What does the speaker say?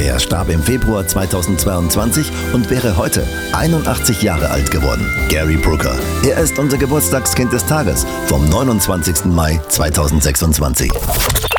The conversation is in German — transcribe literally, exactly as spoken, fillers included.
Er starb im Februar zweitausendzweiundzwanzig und wäre heute einundachtzig Jahre alt geworden. Gary Brooker. Er ist unser Geburtstagskind des Tages vom neunundzwanzigsten Mai zweitausendsechsundzwanzig.